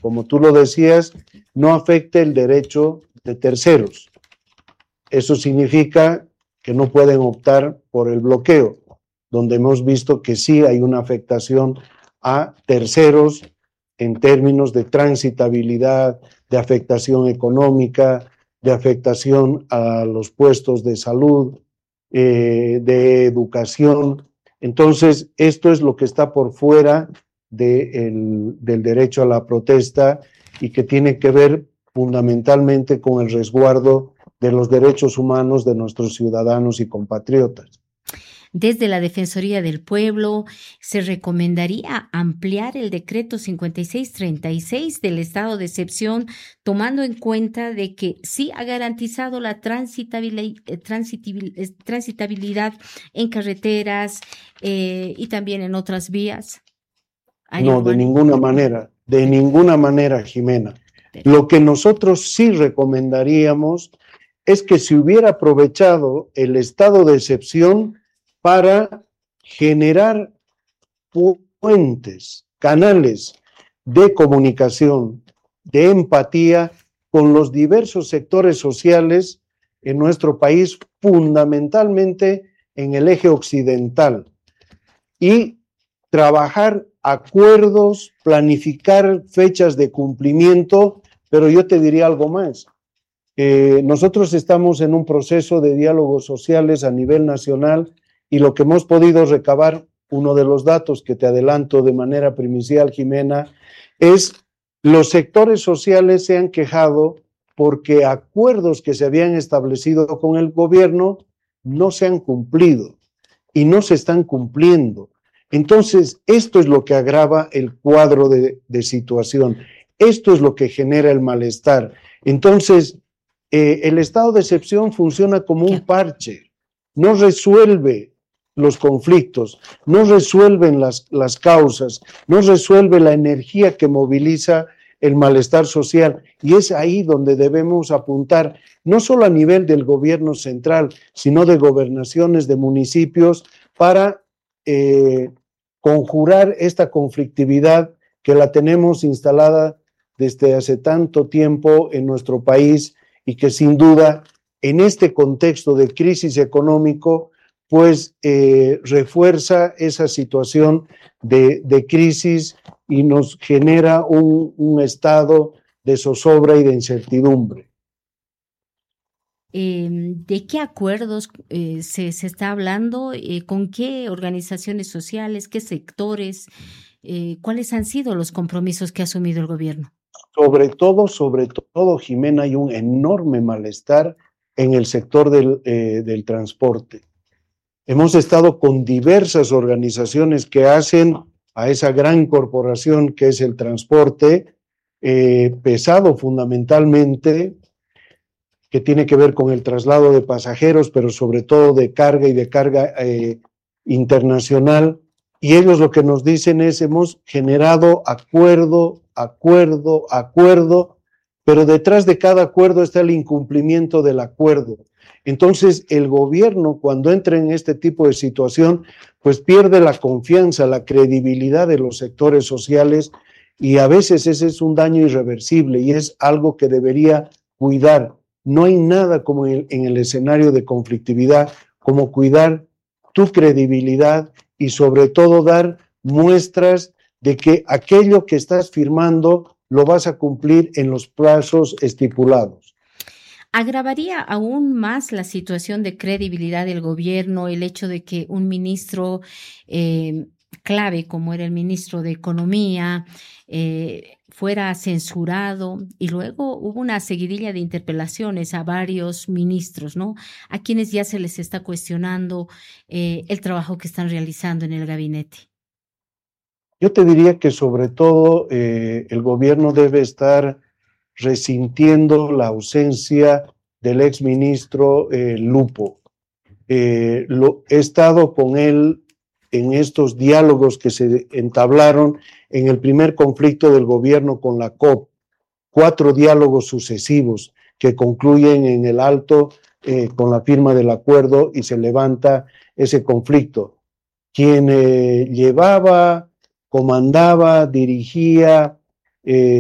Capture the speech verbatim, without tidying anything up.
como tú lo decías, no afecte el derecho de terceros. Eso significa que no pueden optar por el bloqueo, donde hemos visto que sí hay una afectación a terceros en términos de transitabilidad, de afectación económica, de afectación a los puestos de salud, eh, de educación. Entonces, esto es lo que está por fuera de el, del derecho a la protesta y que tiene que ver fundamentalmente con el resguardo de los derechos humanos de nuestros ciudadanos y compatriotas. Desde la Defensoría del Pueblo, ¿se recomendaría ampliar el decreto cincuenta y seis treinta y seis del estado de excepción, tomando en cuenta de que sí ha garantizado la transitabilidad, transitabilidad en carreteras eh, y también en otras vías? No, de ninguna manera, de ninguna manera, Jimena. Lo que nosotros sí recomendaríamos es que se hubiera aprovechado el estado de excepción para generar puentes, canales de comunicación, de empatía con los diversos sectores sociales en nuestro país, fundamentalmente en el eje occidental, y trabajar acuerdos, planificar fechas de cumplimiento, pero yo te diría algo más. Eh, nosotros estamos en un proceso de diálogos sociales a nivel nacional y lo que hemos podido recabar, uno de los datos que te adelanto de manera primicial, Jimena, es los sectores sociales se han quejado porque acuerdos que se habían establecido con el gobierno no se han cumplido y no se están cumpliendo. Entonces, esto es lo que agrava el cuadro de, de situación. Esto es lo que genera el malestar. Entonces, eh, el estado de excepción funciona como un parche, no resuelve los conflictos, no resuelven las, las causas, no resuelve la energía que moviliza el malestar social, y es ahí donde debemos apuntar, no solo a nivel del gobierno central, sino de gobernaciones, de municipios, para eh, conjurar esta conflictividad que la tenemos instalada desde hace tanto tiempo en nuestro país y que sin duda en este contexto de crisis económico pues eh, refuerza esa situación de, de crisis y nos genera un, un estado de zozobra y de incertidumbre. Eh, ¿De qué acuerdos eh, se, se está hablando? Eh, ¿Con qué organizaciones sociales, qué sectores? Eh, ¿Cuáles han sido los compromisos que ha asumido el gobierno? Sobre todo, sobre todo, Jimena, hay un enorme malestar en el sector del, eh, del transporte. Hemos estado con diversas organizaciones que hacen a esa gran corporación que es el transporte eh, pesado fundamentalmente, que tiene que ver con el traslado de pasajeros, pero sobre todo de carga y de carga eh, internacional. Y ellos lo que nos dicen es, hemos generado acuerdo, acuerdo, acuerdo, pero detrás de cada acuerdo está el incumplimiento del acuerdo. Entonces, el gobierno, cuando entra en este tipo de situación, pues pierde la confianza, la credibilidad de los sectores sociales, y a veces ese es un daño irreversible y es algo que debería cuidar. No hay nada como en el, en el escenario de conflictividad como cuidar tu credibilidad y sobre todo dar muestras de que aquello que estás firmando lo vas a cumplir en los plazos estipulados. ¿Agravaría aún más la situación de credibilidad del gobierno el hecho de que un ministro eh, clave, como era el ministro de Economía, eh, fuera censurado y luego hubo una seguidilla de interpelaciones a varios ministros, ¿no? A quienes ya se les está cuestionando eh, el trabajo que están realizando en el gabinete? Yo te diría que sobre todo eh, el gobierno debe estar resintiendo la ausencia del exministro eh, Lupo. Eh, lo, he estado con él en estos diálogos que se entablaron en el primer conflicto del gobierno con la C O P, cuatro diálogos sucesivos que concluyen en el alto eh, con la firma del acuerdo y se levanta ese conflicto. Quien eh, llevaba, comandaba, dirigía, eh,